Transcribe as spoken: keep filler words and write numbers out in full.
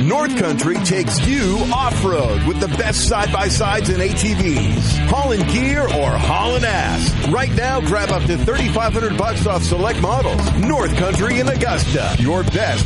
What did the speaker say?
North Country takes you off-road with the best side-by-sides and A T Vs. Haulin' gear or haulin' ass. Right now, grab up to thirty-five hundred bucks off select models. North Country in Augusta. Your best